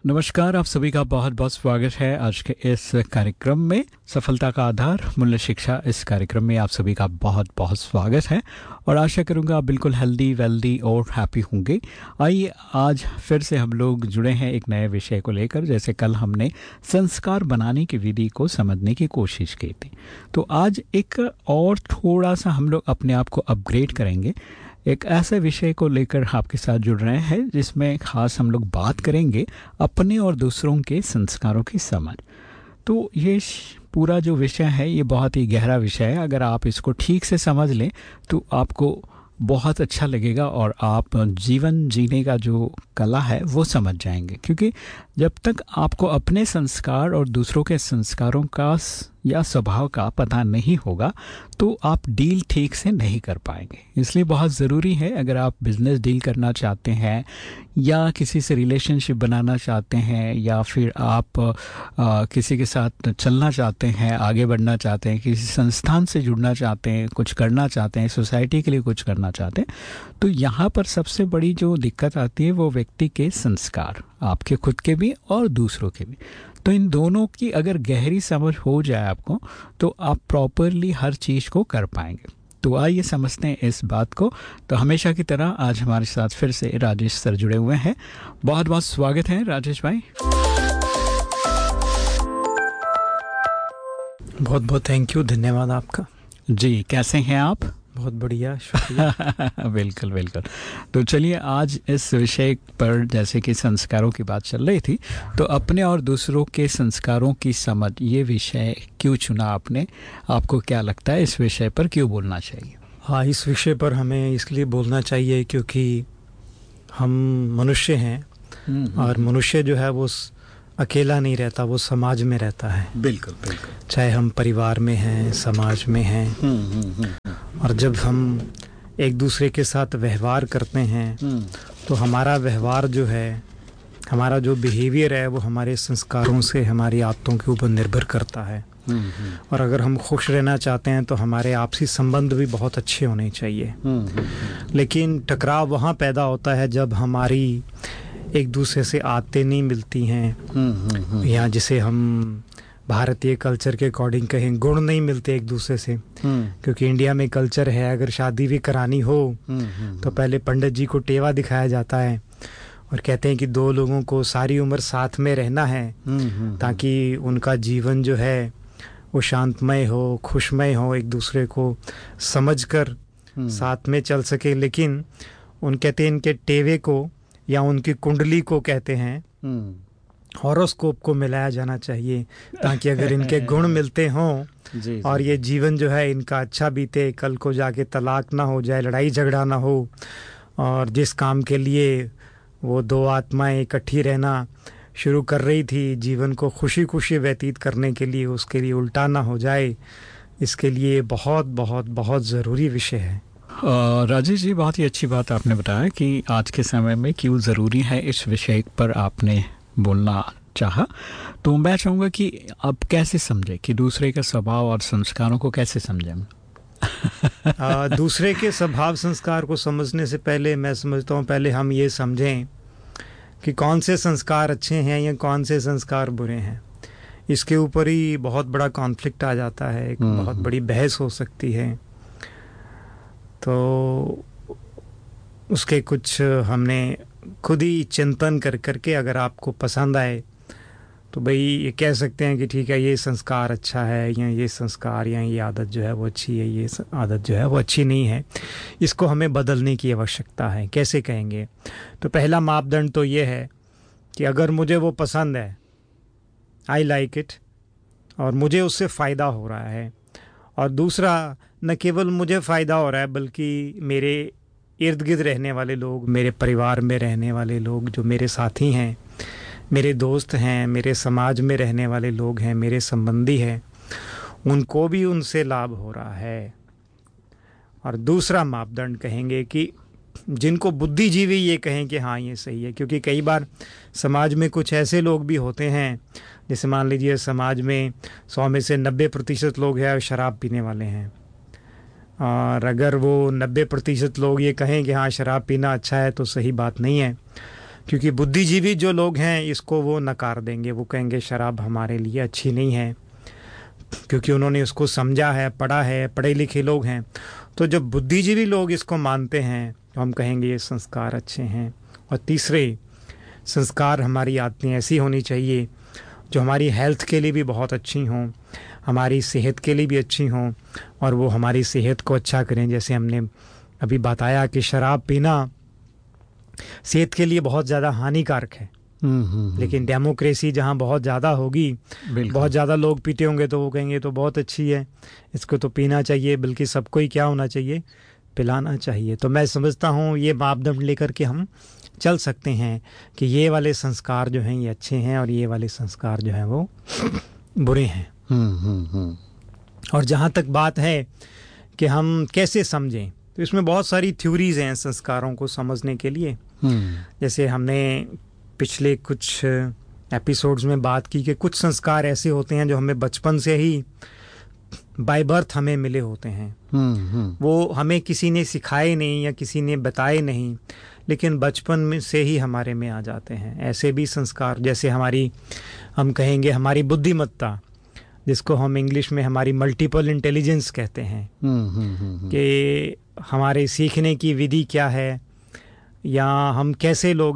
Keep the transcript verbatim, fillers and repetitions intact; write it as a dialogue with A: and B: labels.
A: नमस्कार, आप सभी का बहुत बहुत स्वागत है आज के इस कार्यक्रम में। सफलता का आधार मूल्य शिक्षा, इस कार्यक्रम में आप सभी का बहुत बहुत स्वागत है और आशा करूंगा आप बिल्कुल हेल्दी वेल्दी और हैप्पी होंगे। आइए आज फिर से हम लोग जुड़े हैं एक नए विषय को लेकर। जैसे कल हमने संस्कार बनाने की विधि को समझने की कोशिश की थी, तो आज एक और थोड़ा सा हम लोग अपने आप को अपग्रेड करेंगे। एक ऐसे विषय को लेकर आपके साथ जुड़ रहे हैं जिसमें खास हम लोग बात करेंगे अपने और दूसरों के संस्कारों की समझ। तो ये पूरा जो विषय है ये बहुत ही गहरा विषय है। अगर आप इसको ठीक से समझ लें तो आपको बहुत अच्छा लगेगा और आप जीवन जीने का जो कला है वो समझ जाएंगे। क्योंकि जब तक आपको अपने संस्कार और दूसरों के संस्कारों का या स्वभाव का पता नहीं होगा तो आप डील ठीक से नहीं कर पाएंगे। इसलिए बहुत ज़रूरी है, अगर आप बिज़नेस डील करना चाहते हैं या किसी से रिलेशनशिप बनाना चाहते हैं या फिर आप आ, किसी के साथ चलना चाहते हैं, आगे बढ़ना चाहते हैं, किसी संस्थान से जुड़ना चाहते हैं, कुछ करना चाहते हैं, सोसाइटी के लिए कुछ करना चाहते हैं, तो यहाँ पर सबसे बड़ी जो दिक्कत आती है वो व्यक्ति के संस्कार, आपके खुद के भी और दूसरों के भी। तो इन दोनों की अगर गहरी समझ हो जाए आपको तो आप प्रॉपरली हर चीज़ को कर पाएंगे। तो आइए समझते हैं इस बात को। तो हमेशा की तरह आज हमारे साथ फिर से राजेश सर जुड़े हुए हैं। बहुत बहुत स्वागत है राजेश भाई।
B: बहुत बहुत थैंक यू, धन्यवाद आपका।
A: जी, कैसे हैं आप?
B: बहुत बढ़िया, शुक्रिया।
A: बिल्कुल बिल्कुल। तो चलिए आज इस विषय पर, जैसे कि संस्कारों की बात चल रही थी, तो अपने और दूसरों के संस्कारों की समझ, ये विषय क्यों चुना आपने? आपको क्या लगता है इस विषय पर क्यों बोलना चाहिए?
B: हाँ, इस विषय पर हमें इसलिए बोलना चाहिए क्योंकि हम मनुष्य हैं और मनुष्य जो है वो अकेला नहीं रहता, वो समाज में रहता है।
A: बिल्कुल बिल्कुल।
B: चाहे हम परिवार में हैं, समाज में हैं, और जब हम एक दूसरे के साथ व्यवहार करते हैं तो हमारा व्यवहार जो है, हमारा जो बिहेवियर है वो हमारे संस्कारों से, हमारी आदतों के ऊपर निर्भर करता है। और अगर हम खुश रहना चाहते हैं तो हमारे आपसी संबंध भी बहुत अच्छे होने चाहिए। लेकिन टकराव वहाँ पैदा होता है जब हमारी एक दूसरे से आदतें नहीं मिलती हैं, या जिसे हम भारतीय कल्चर के अकॉर्डिंग कहें गुण नहीं मिलते एक दूसरे से। क्योंकि इंडिया में कल्चर है, अगर शादी भी करानी हो तो पहले पंडित जी को टेवा दिखाया जाता है और कहते हैं कि दो लोगों को सारी उम्र साथ में रहना है ताकि उनका जीवन जो है वो शांतमय हो, खुशमय हो, एक दूसरे को समझकर साथ में चल सके। लेकिन उन कहते हैं इनके टेवे को या उनकी कुंडली को कहते हैं हॉरोस्कोप को मिलाया जाना चाहिए, ताकि अगर इनके गुण मिलते हों जी, जी, और ये जीवन जो है इनका अच्छा बीते, कल को जाके तलाक ना हो जाए, लड़ाई झगड़ा ना हो, और जिस काम के लिए वो दो आत्माएं इकट्ठी रहना शुरू कर रही थी, जीवन को खुशी खुशी व्यतीत करने के लिए, उसके लिए उल्टा ना हो जाए। इसके लिए बहुत बहुत बहुत ज़रूरी विषय है।
A: राजेश जी, बहुत ही अच्छी बात आपने बताया कि आज के समय में क्यों ज़रूरी है, इस विषय पर आपने बोलना चाहा। तो मैं चाहूँगा कि आप कैसे समझें कि दूसरे का स्वभाव और संस्कारों को कैसे समझें?
B: आ, दूसरे के स्वभाव संस्कार को समझने से पहले मैं समझता हूँ पहले हम ये समझें कि कौन से संस्कार अच्छे हैं या कौन से संस्कार बुरे हैं। इसके ऊपर ही बहुत बड़ा कॉन्फ्लिक्ट आ जाता है, एक बहुत बड़ी बहस हो सकती है। तो उसके कुछ हमने खुद ही चिंतन कर करके अगर आपको पसंद आए तो भाई ये कह सकते हैं कि ठीक है, ये संस्कार अच्छा है, या ये संस्कार या ये आदत जो है वो अच्छी है, ये आदत जो है वो अच्छी नहीं है, इसको हमें बदलने की आवश्यकता है। कैसे कहेंगे? तो पहला मापदंड तो ये है कि अगर मुझे वो पसंद है, आई लाइक इट, और मुझे उससे फ़ायदा हो रहा है, और दूसरा न केवल मुझे फ़ायदा हो रहा है बल्कि मेरे इर्द गिर्द रहने वाले लोग, मेरे परिवार में रहने वाले लोग, जो मेरे साथी हैं, मेरे दोस्त हैं, मेरे समाज में रहने वाले लोग हैं, मेरे संबंधी हैं, उनको भी उनसे लाभ हो रहा है। और दूसरा मापदंड कहेंगे कि जिनको बुद्धिजीवी ये कहें कि हाँ ये सही है। क्योंकि कई बार समाज में कुछ ऐसे लोग भी होते हैं, जैसे मान लीजिए समाज में सौ में से नब्बे प्रतिशत लोग हैं शराब पीने वाले हैं, और अगर वो नब्बे प्रतिशत लोग ये कहें कि हाँ शराब पीना अच्छा है तो सही बात नहीं है। क्योंकि बुद्धिजीवी जो लोग हैं इसको वो नकार देंगे, वो कहेंगे शराब हमारे लिए अच्छी नहीं है, क्योंकि उन्होंने उसको समझा है, पढ़ा है, पढ़े लिखे लोग हैं। तो जब बुद्धिजीवी लोग इसको मानते हैं तो हम कहेंगे ये संस्कार अच्छे हैं। और तीसरे, संस्कार हमारी आदतें ऐसी होनी चाहिए जो हमारी हेल्थ के लिए भी बहुत अच्छी हों, हमारी सेहत के लिए भी अच्छी हों, और वो हमारी सेहत को अच्छा करें। जैसे हमने अभी बताया कि शराब पीना सेहत के लिए बहुत ज़्यादा हानिकारक है, लेकिन डेमोक्रेसी जहाँ बहुत ज़्यादा होगी, बहुत ज़्यादा लोग पीते होंगे तो वो कहेंगे तो बहुत अच्छी है, इसको तो पीना चाहिए, बल्कि सबको ही क्या होना चाहिए, पिलाना चाहिए। तो मैं समझता हूँ ये मापदंड लेकर के हम चल सकते हैं कि ये वाले संस्कार जो हैं ये अच्छे हैं और ये वाले संस्कार जो हैं वो बुरे हैं। और जहाँ तक बात है कि हम कैसे समझें, तो इसमें बहुत सारी थ्योरीज हैं संस्कारों को समझने के लिए। जैसे हमने पिछले कुछ एपिसोड्स में बात की कि कुछ संस्कार ऐसे होते हैं जो हमें बचपन से ही बाय बर्थ हमें मिले होते हैं। वो हमें किसी ने सिखाए नहीं या किसी ने बताए नहीं, लेकिन बचपन में से ही हमारे में आ जाते हैं। ऐसे भी संस्कार, जैसे हमारी, हम कहेंगे हमारी बुद्धिमत्ता, जिसको हम इंग्लिश में हमारी मल्टीपल इंटेलिजेंस कहते हैं, कि हमारे सीखने की विधि क्या है, या हम कैसे लोग